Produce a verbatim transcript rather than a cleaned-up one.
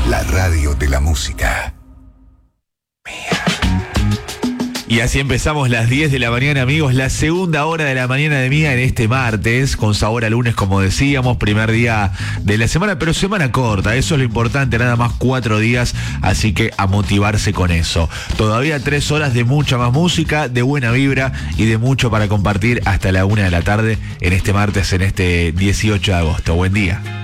La radio de la música. Y así empezamos las diez de la mañana, amigos, la segunda hora de la mañana de Mía en este martes, con sabor a lunes, como decíamos, primer día de la semana, pero semana corta, eso es lo importante, nada más cuatro días, así que a motivarse con eso. Todavía tres horas de mucha más música, de buena vibra y de mucho para compartir hasta la una de la tarde en este martes, en este dieciocho de agosto. Buen día.